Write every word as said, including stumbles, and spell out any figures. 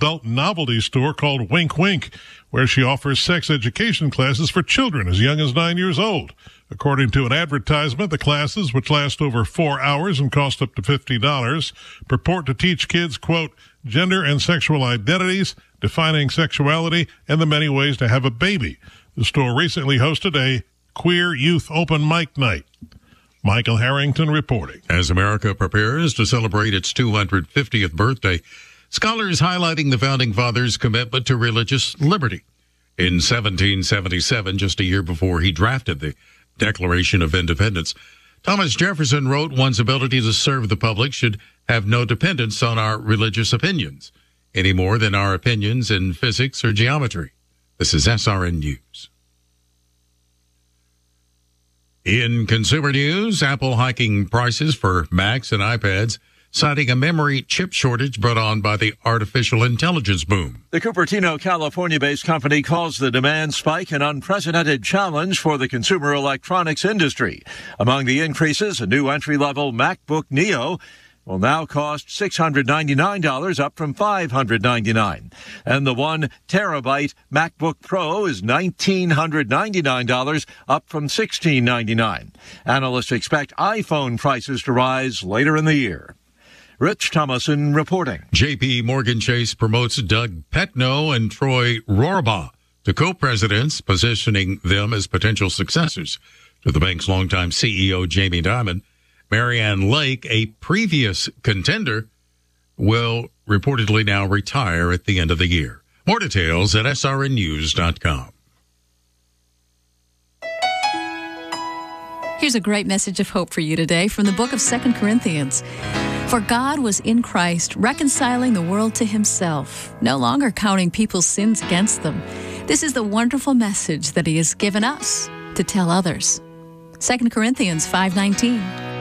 adult novelty store called Wink Wink, where she offers sex education classes for children as young as nine years old. According to an advertisement, the classes, which last over four hours and cost up to fifty dollars, purport to teach kids, quote, gender and sexual identities, defining sexuality, and the many ways to have a baby. The store recently hosted a queer youth open mic night. Michael Harrington reporting. As America prepares to celebrate its two hundred fiftieth birthday, scholars highlighting the Founding Fathers' commitment to religious liberty. In seventeen seventy-seven, just a year before he drafted the Declaration of Independence, Thomas Jefferson wrote, one's ability to serve the public should have no dependence on our religious opinions, any more than our opinions in physics or geometry. This is S R N News. In consumer news, Apple hiking prices for Macs and iPads, citing a memory chip shortage brought on by the artificial intelligence boom. The Cupertino, California-based company calls the demand spike an unprecedented challenge for the consumer electronics industry. Among the increases, a new entry-level MacBook Neo will now cost six hundred ninety-nine dollars, up from five hundred ninety-nine dollars. And the one terabyte MacBook Pro is one thousand nine hundred ninety-nine dollars, up from one thousand six hundred ninety-nine dollars. Analysts expect iPhone prices to rise later in the year. Rich Thomason reporting. J P Morgan Chase promotes Doug Petno and Troy Rohrbaugh to co-presidents, positioning them as potential successors to the bank's longtime C E O, Jamie Dimon. Marianne Lake, a previous contender, will reportedly now retire at the end of the year. More details at S R N news dot com. Here's a great message of hope for you today from the book of Second Corinthians. For God was in Christ, reconciling the world to himself, no longer counting people's sins against them. This is the wonderful message that he has given us to tell others. Second Corinthians five nineteen.